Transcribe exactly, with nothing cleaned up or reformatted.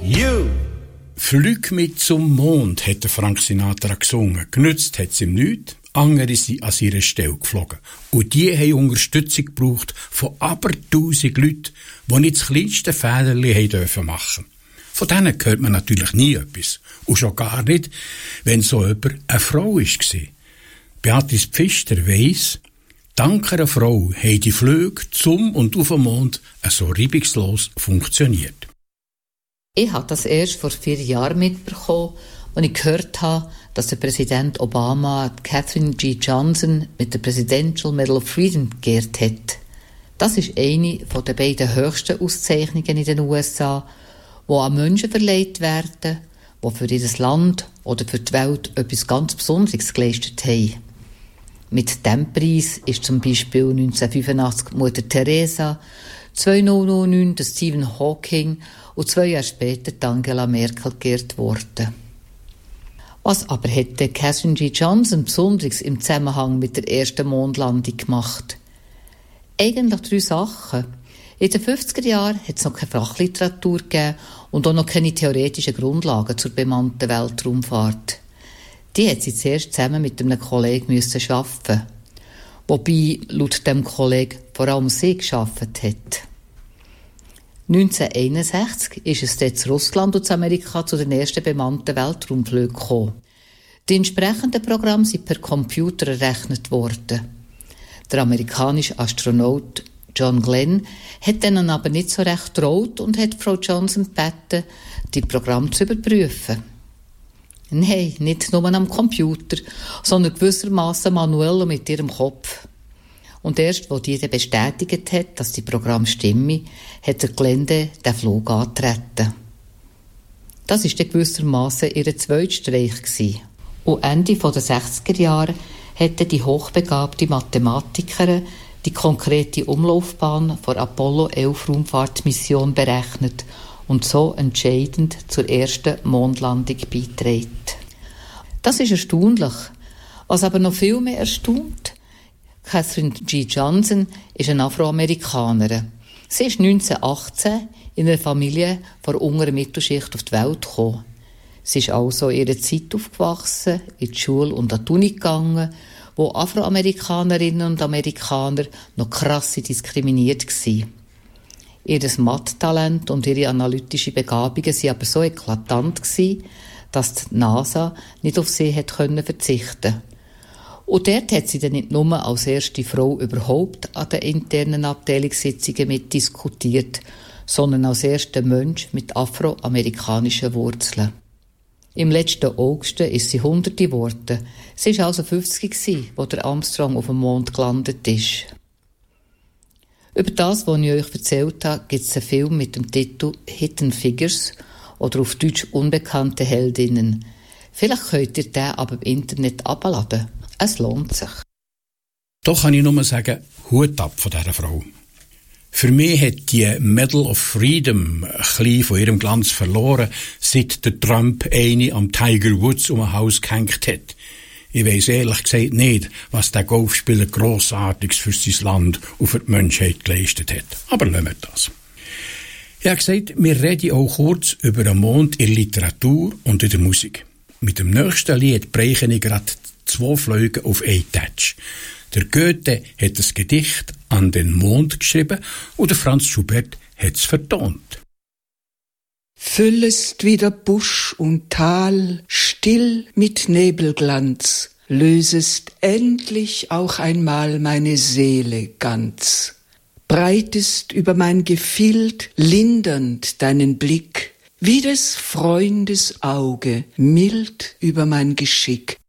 You! «Flüg mit zum Mond», hat Frank Sinatra gesungen. Genützt hat es ihm nichts. Andere sind an ihre Stelle geflogen. Und die haben Unterstützung gebraucht von aber tausend Leuten, die nicht das kleinste Fehlerchen dürfen machen. Von denen hört man natürlich nie etwas. Und schon gar nicht, wenn so jemand eine Frau war. Beatrice Pfister weiss, dank einer Frau haben die Flüge zum und auf den Mond so reibungslos funktioniert. Ich habe das erst vor vier Jahren mitbekommen, als ich gehört habe, dass der Präsident Obama Katherine G. Johnson mit der Presidential Medal of Freedom geehrt hat. Das ist eine der beiden höchsten Auszeichnungen in den U S A, die an Menschen verleiht werden, die für ihr Land oder für die Welt etwas ganz Besonderes geleistet haben. Mit diesem Preis ist zum Beispiel neunzehnhundertfünfundachtzig Mutter Teresa, zweitausendneun der Stephen Hawking und zwei Jahre später Angela Merkel geehrt worden. Was aber hätte Katherine G. Johnson Besonderes im Zusammenhang mit der ersten Mondlandung gemacht? Eigentlich drei Sachen. In den fünfziger Jahren hat es noch keine Fachliteratur gegeben und auch noch keine theoretischen Grundlagen zur bemannten Weltraumfahrt. Die hat sie zuerst zusammen mit einem Kollegen müssen schaffen, wobei laut dem Kollegen vor allem sie geschafft hat. neunzehnhunderteinundsechzig ist es dort zu Russland und zu Amerika zu den ersten bemannten Weltraumflügen gekommen. Die entsprechenden Programme sind per Computer errechnet worden. Der amerikanische Astronaut John Glenn hat denen aber nicht so recht getraut und hat Frau Johnson gebeten, die Programme zu überprüfen. Nein, nicht nur am Computer, sondern gewissermaßen manuell und mit ihrem Kopf. Und erst, als die bestätigt hat, dass die Programme stimmen, hat der Gelände den Flug angetreten. Das war dann gewissermaßen ihr zweiter Streich gewesen. Und Ende der sechziger Jahre hätte die hochbegabte Mathematikerin die konkrete Umlaufbahn der Apollo elf Raumfahrtmission berechnet und so entscheidend zur ersten Mondlandung beiträgt. Das ist erstaunlich. Was aber noch viel mehr erstaunt, Katherine G. Johnson ist eine Afroamerikanerin. Sie ist neunzehnhundertachtzehn in einer Familie der unteren Mittelschicht auf die Welt gekommen. Sie ist also in ihrer Zeit aufgewachsen, in die Schule und an die Uni gegangen, wo Afroamerikanerinnen und Amerikaner noch krass diskriminiert waren. Ihr Mathtalent und ihre analytische Begabungen waren aber so eklatant, dass die NASA nicht auf sie hätte verzichten können. Und dort hat sie dann nicht nur als erste Frau überhaupt an den internen Abteilungssitzungen mitdiskutiert, sondern als erster Mensch mit afroamerikanischen Wurzeln. Im letzten August ist sie hundert geworden. Sie war also fünfzig, als der Armstrong auf dem Mond gelandet ist. Über das, was ich euch erzählt habe, gibt es einen Film mit dem Titel «Hidden Figures» oder auf Deutsch «Unbekannte Heldinnen». Vielleicht könnt ihr den aber im Internet abladen. Es lohnt sich. Doch kann ich nur sagen, Hut ab von dieser Frau. Für mich hat die Medal of Freedom ein bisschen von ihrem Glanz verloren, seit der Trump eine am Tiger Woods um ein Haus gehängt hat. Ich weiss ehrlich gesagt nicht, was der Golfspieler Grossartiges für sein Land und für die Menschheit geleistet hat. Aber lassen wir das. Ich habe gesagt, wir reden auch kurz über den Mond in der Literatur und in der Musik. Mit dem nächsten Lied breche ich gerade zwei Flüge auf einen Touch. Der Goethe hat das Gedicht an den Mond geschrieben und der Franz Schubert hat es vertont. Füllest wieder Busch und Tal still mit Nebelglanz, lösest endlich auch einmal meine Seele ganz. Breitest über mein Gefild lindernd deinen Blick, wie des Freundes Auge mild über mein Geschick.